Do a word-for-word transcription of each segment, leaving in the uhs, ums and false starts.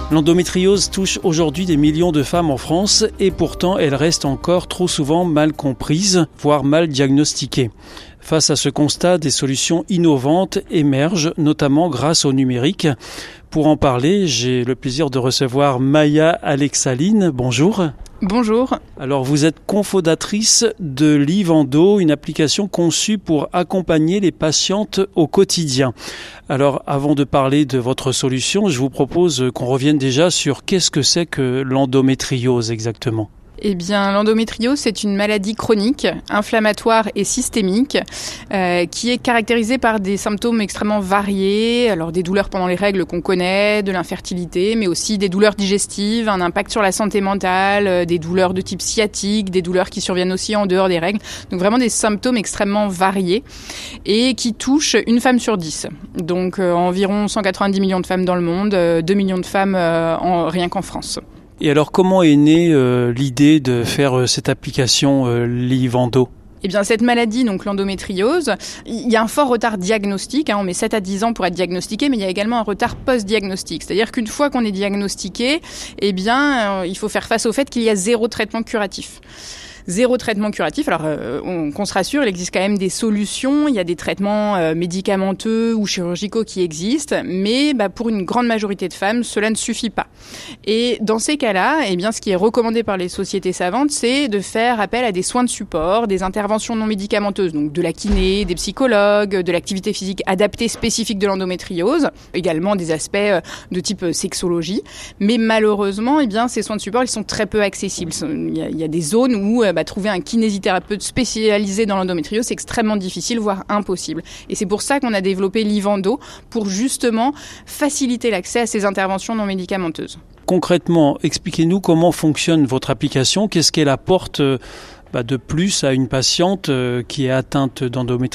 L'endométriose touche aujourd'hui des millions de femmes en France et pourtant elle reste encore trop souvent mal comprise, voire mal diagnostiquée. Face à ce constat, des solutions innovantes émergent, notamment grâce au numérique. Pour en parler, j'ai le plaisir de recevoir Maya Alexaline. Bonjour. Bonjour. Alors vous êtes cofondatrice de Livendo, une application conçue pour accompagner les patientes au quotidien. Alors avant de parler de votre solution, je vous propose qu'on revienne déjà sur qu'est-ce que c'est que l'endométriose exactement. Eh bien, l'endométriose, c'est une maladie chronique, inflammatoire et systémique, euh, qui est caractérisée par des symptômes extrêmement variés. Alors, des douleurs pendant les règles qu'on connaît, de l'infertilité, mais aussi des douleurs digestives, un impact sur la santé mentale, euh, des douleurs de type sciatique, des douleurs qui surviennent aussi en dehors des règles. Donc, vraiment des symptômes extrêmement variés et qui touchent une femme sur dix. Donc, euh, environ cent quatre-vingt-dix millions de femmes dans le monde, euh, deux millions de femmes euh, en, rien qu'en France. Et alors, comment est née euh, l'idée de faire euh, cette application euh, Livendo ? Eh bien, cette maladie, donc l'endométriose, il y a un fort retard diagnostique. Hein, on met sept à dix ans pour être diagnostiqué, mais il y a également un retard post-diagnostic. C'est-à-dire qu'une fois qu'on est diagnostiqué, eh bien, euh, il faut faire face au fait qu'il y a zéro traitement curatif. Zéro traitement curatif. Alors, euh, on, qu'on se rassure, il existe quand même des solutions. Il y a des traitements euh, médicamenteux ou chirurgicaux qui existent, mais bah, pour une grande majorité de femmes, cela ne suffit pas. Et dans ces cas-là, eh bien, ce qui est recommandé par les sociétés savantes, c'est de faire appel à des soins de support, des interventions non médicamenteuses, donc de la kiné, des psychologues, de l'activité physique adaptée spécifique de l'endométriose, également des aspects de type sexologie. Mais malheureusement, eh bien, ces soins de support, ils sont très peu accessibles. Il y a, il y a des zones où Bah, trouver un kinésithérapeute spécialisé dans l'endométriose, c'est extrêmement difficile, voire impossible. Et c'est pour ça qu'on a développé Livendo, pour justement faciliter l'accès à ces interventions non médicamenteuses. Concrètement, expliquez-nous comment fonctionne votre application, qu'est-ce qu'elle apporte bah, de plus à une patiente qui est atteinte d'endométriose ?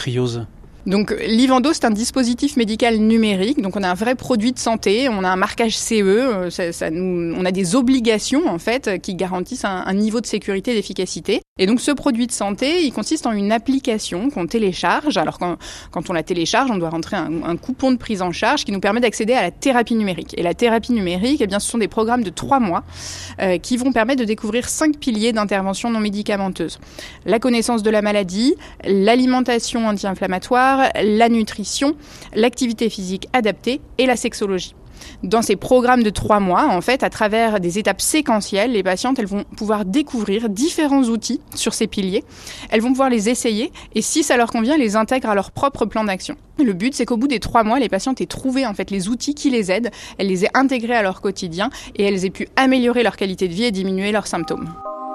Donc, Livendo, c'est un dispositif médical numérique. Donc, on a un vrai produit de santé. On a un marquage C E. Ça, ça nous, on a des obligations, en fait, qui garantissent un, un niveau de sécurité et d'efficacité. Et donc, ce produit de santé, il consiste en une application qu'on télécharge. Alors, quand, quand on la télécharge, on doit rentrer un, un coupon de prise en charge qui nous permet d'accéder à la thérapie numérique. Et la thérapie numérique, eh bien, ce sont des programmes de trois mois euh, qui vont permettre de découvrir cinq piliers d'intervention non médicamenteuse. La connaissance de la maladie, l'alimentation anti-inflammatoire, la nutrition, l'activité physique adaptée et la sexologie. Dans ces programmes de trois mois, en fait, à travers des étapes séquentielles, les patientes, elles vont pouvoir découvrir différents outils sur ces piliers. Elles vont pouvoir les essayer et si ça leur convient, les intègrent à leur propre plan d'action. Le but, c'est qu'au bout des trois mois, les patientes aient trouvé en fait les outils qui les aident, elles les aient intégrés à leur quotidien et elles aient pu améliorer leur qualité de vie et diminuer leurs symptômes.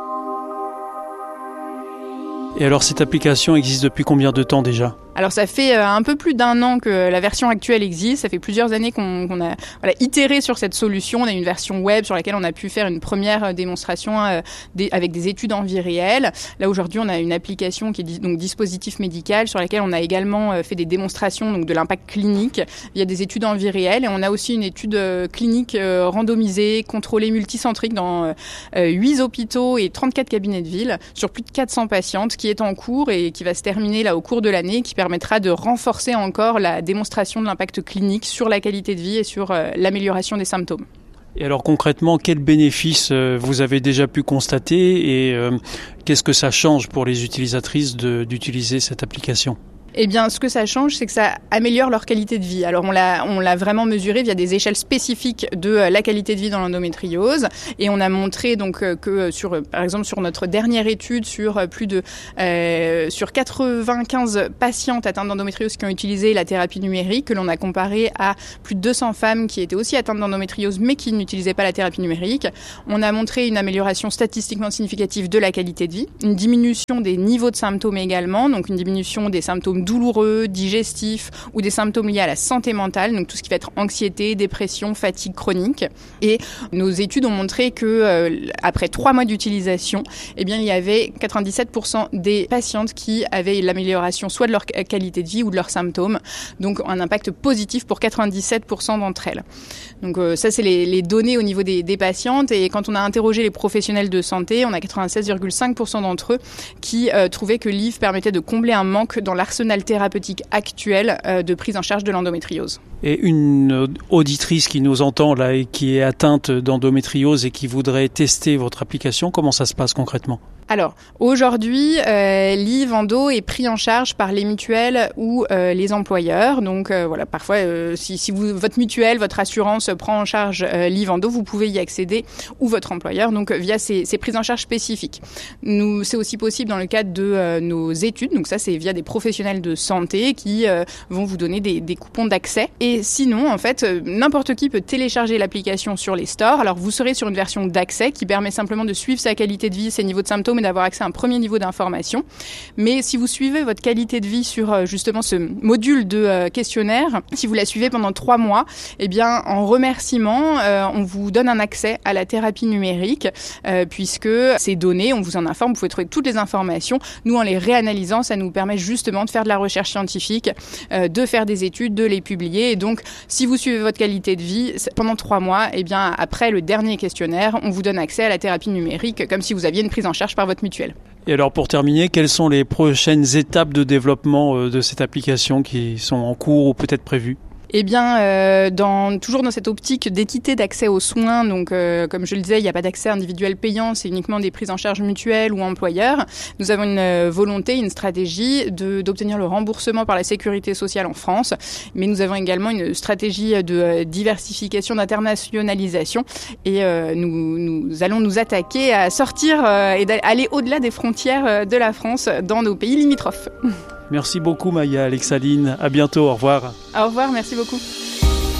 Et alors, cette application existe depuis combien de temps déjà ? Alors ça fait euh, un peu plus d'un an que la version actuelle existe, ça fait plusieurs années qu'on, qu'on a voilà, itéré sur cette solution, on a une version web sur laquelle on a pu faire une première démonstration euh, des, avec des études en vie réelle. Là aujourd'hui on a une application qui est donc dispositif médical sur laquelle on a également euh, fait des démonstrations donc de l'impact clinique via des études en vie réelle et on a aussi une étude euh, clinique euh, randomisée, contrôlée multicentrique dans euh, huit hôpitaux et trente-quatre cabinets de ville sur plus de quatre cents patientes qui est en cours et qui va se terminer là au cours de l'année, qui permettra de renforcer encore la démonstration de l'impact clinique sur la qualité de vie et sur euh, l'amélioration des symptômes. Et alors concrètement, quels bénéfices euh, vous avez déjà pu constater et euh, qu'est-ce que ça change pour les utilisatrices de, d'utiliser cette application ? Eh bien, ce que ça change, c'est que ça améliore leur qualité de vie. Alors, on l'a, on l'a vraiment mesuré via des échelles spécifiques de la qualité de vie dans l'endométriose. Et on a montré donc que, sur, par exemple, sur notre dernière étude, sur plus de euh, sur quatre-vingt-quinze patientes atteintes d'endométriose qui ont utilisé la thérapie numérique, que l'on a comparé à plus de deux cents femmes qui étaient aussi atteintes d'endométriose mais qui n'utilisaient pas la thérapie numérique. On a montré une amélioration statistiquement significative de la qualité de vie, une diminution des niveaux de symptômes également, donc une diminution des symptômes douloureux, digestifs ou des symptômes liés à la santé mentale, donc tout ce qui va être anxiété, dépression, fatigue chronique. Et nos études ont montré que euh, après trois mois d'utilisation, eh bien il y avait quatre-vingt-dix-sept pour cent des patientes qui avaient l'amélioration soit de leur qualité de vie ou de leurs symptômes, donc un impact positif pour quatre-vingt-dix-sept pour cent d'entre elles. Donc euh, ça c'est les, les données au niveau des, des patientes et quand on a interrogé les professionnels de santé, on a quatre-vingt-seize virgule cinq pour cent d'entre eux qui euh, trouvaient que Liv permettait de combler un manque dans l'arsenal l'arsenal thérapeutique actuel euh, de prise en charge de l'endométriose. Et une auditrice qui nous entend là et qui est atteinte d'endométriose et qui voudrait tester votre application, comment ça se passe concrètement ? Alors, aujourd'hui, euh, l'I V Endo est pris en charge par les mutuelles ou euh, les employeurs. Donc, euh, voilà, parfois, euh, si, si vous, votre mutuelle, votre assurance prend en charge euh, l'I V Endo, vous pouvez y accéder, ou votre employeur, donc via ces, ces prises en charge spécifiques. Nous, c'est aussi possible dans le cadre de euh, nos études. Donc ça, c'est via des professionnels de santé qui euh, vont vous donner des, des coupons d'accès. Et sinon, en fait, euh, n'importe qui peut télécharger l'application sur les stores. Alors, vous serez sur une version d'accès qui permet simplement de suivre sa qualité de vie, ses niveaux de symptômes, et d'avoir accès à un premier niveau d'information. Mais si vous suivez votre qualité de vie sur justement ce module de questionnaire, si vous la suivez pendant trois mois, eh bien, en remerciement, euh, on vous donne un accès à la thérapie numérique, euh, puisque ces données, on vous en informe, vous pouvez trouver toutes les informations. Nous, en les réanalysant, ça nous permet justement de faire de la recherche scientifique, euh, de faire des études, de les publier. Et donc, si vous suivez votre qualité de vie pendant trois mois, eh bien, après le dernier questionnaire, on vous donne accès à la thérapie numérique, comme si vous aviez une prise en charge par votre mutuelle. Et alors pour terminer, quelles sont les prochaines étapes de développement de cette application qui sont en cours ou peut-être prévues ? Eh bien, euh, dans, toujours dans cette optique d'équité d'accès aux soins, donc euh, comme je le disais, il n'y a pas d'accès individuel payant, c'est uniquement des prises en charge mutuelles ou employeurs. Nous avons une euh, volonté, une stratégie de, d'obtenir le remboursement par la sécurité sociale en France, mais nous avons également une stratégie de euh, diversification, d'internationalisation, et euh, nous, nous allons nous attaquer à sortir euh, et d'aller au-delà des frontières de la France dans nos pays limitrophes. Merci beaucoup Maya Alexaline, à bientôt, au revoir. Au revoir, merci beaucoup.